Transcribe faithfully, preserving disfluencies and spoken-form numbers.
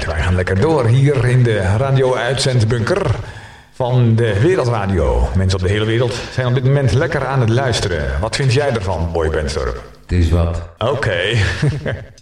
Alright, wij gaan lekker door hier in de radio-uitzendbunker van de Wereldradio. Mensen op de hele wereld zijn op dit moment lekker aan het luisteren. Wat vind jij ervan, Boy Bendstorp? Het is wat. Oké. Okay.